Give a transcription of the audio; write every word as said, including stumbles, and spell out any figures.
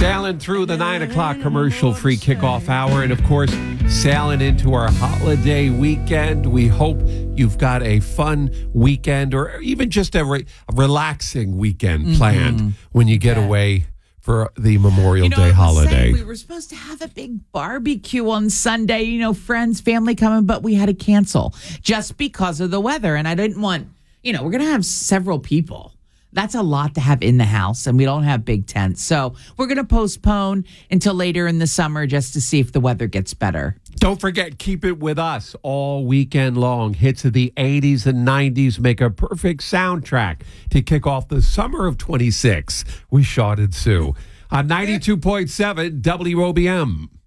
Sailing through the nine o'clock commercial-free kickoff hour, and of course, sailing into our holiday weekend. We hope you've got a fun weekend, or even just a, re- a relaxing weekend mm-hmm. planned when you get yeah. away for the Memorial you know, Day holiday. We were supposed to have a big barbecue on Sunday, you know, friends, family coming, but we had to cancel just because of the weather. And I didn't want, you know, we're going to have several people. That's a lot to have in the house, and we don't have big tents. So we're going to postpone until later in the summer just to see if the weather gets better. Don't forget, keep it with us all weekend long. Hits of the eighties and nineties make a perfect soundtrack to kick off the summer of twenty-six with Shawn and Sue on ninety-two point seven W O B M.